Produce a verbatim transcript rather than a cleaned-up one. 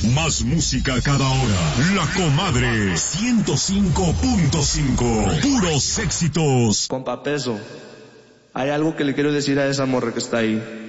Más música cada hora. La Comadre ciento cinco punto cinco. Puros éxitos. Compa Peso, hay algo que le quiero decir a esa morra que está ahí.